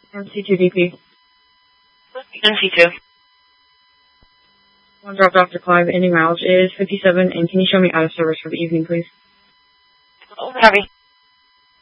MC2DP. MC2. One drop Dr. Clive, ending mileage is 57, and can you show me out of service for the evening, please? Oh, heavy.